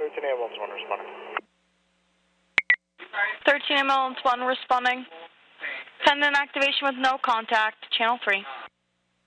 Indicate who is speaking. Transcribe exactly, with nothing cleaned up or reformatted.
Speaker 1: thirteen ambulance one responding.
Speaker 2: thirteen ambulance one responding. Pendant activation with no contact, channel three.